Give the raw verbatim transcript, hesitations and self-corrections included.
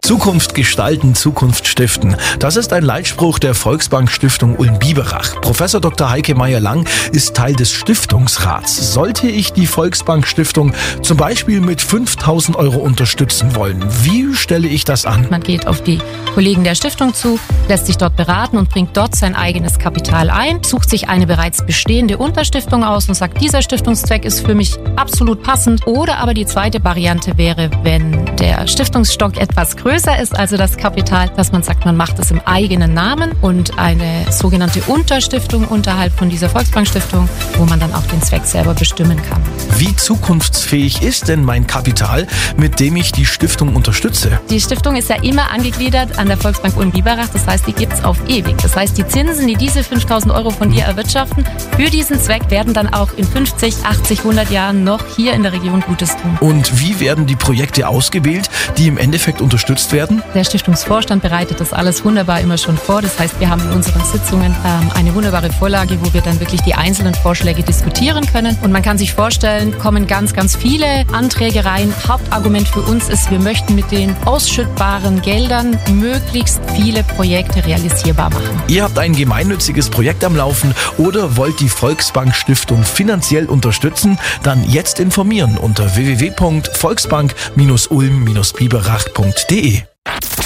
Zukunft gestalten, Zukunft stiften. Das ist ein Leitspruch der Volksbank Stiftung Ulm-Biberach. Professor Doktor Heike Meyer-Lang ist Teil des Stiftungsrats. Sollte ich die Volksbank Stiftung zum Beispiel mit fünftausend Euro unterstützen wollen, wie stelle ich das an? Man geht auf die Kollegen der Stiftung zu, lässt sich dort beraten und bringt dort sein eigenes Kapital ein, sucht sich eine bereits bestehende Unterstiftung aus und sagt, dieser Stiftungszweck ist für mich absolut passend. Oder aber die zweite Variante wäre, wenn der Stiftungsstock etwas größer ist, also das Kapital, dass man sagt, man macht es im eigenen Namen und eine sogenannte Unterstiftung unterhalb von dieser Volksbankstiftung, wo man dann auch den Zweck selber bestimmen kann. Wie zukunftsfähig ist denn mein Kapital, mit dem ich die Stiftung unterstütze? Die Stiftung ist ja immer angegliedert an der Volksbank Ulm-Biberach, das heißt, die gibt es auf ewig. Das heißt, die Zinsen, die diese fünftausend Euro von dir erwirtschaften, für diesen Zweck werden dann auch in fünfzig, achtzig, hundert Jahren noch hier in der Region Gutes tun. Und wie werden die Projekte ausgewählt, die im Endeffekt unterstützt werden? Der Stiftungsvorstand bereitet das alles wunderbar immer schon vor. Das heißt, wir haben in unseren Sitzungen ähm, eine wunderbare Vorlage, wo wir dann wirklich die einzelnen Vorschläge diskutieren können. Und man kann sich vorstellen, kommen ganz, ganz viele Anträge rein. Hauptargument für uns ist, wir möchten mit den ausschüttbaren Geldern möglichst viele Projekte realisierbar machen. Ihr habt ein gemeinnütziges Projekt am Laufen oder wollt die Volksbank Stiftung finanziell unterstützen? Dann jetzt informieren unter w w w punkt volksbank Bindestrich ulm Bindestrich biberach punkt de.